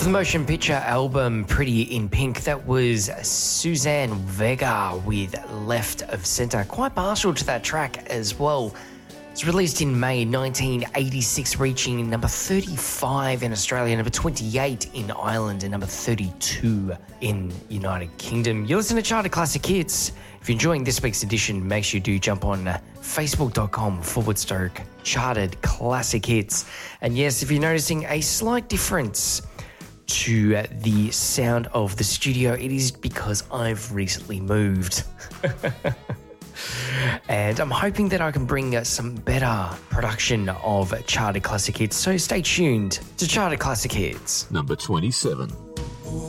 the motion picture album Pretty in Pink, that was Suzanne Vega with Left of Center. Quite partial to that track as well. It's released in May 1986, reaching number 35 in Australia, number 28 in Ireland, and number 32 in United Kingdom. You're listening to Charted Classic Hits. If you're enjoying this week's edition, make sure you do jump on facebook.com/Charted Classic Hits. And yes, if you're noticing a slight difference to the sound of the studio, it is because I've recently moved. And I'm hoping that I can bring some better production of Charted Classic Hits. So stay tuned to Charted Classic Hits. Number 27.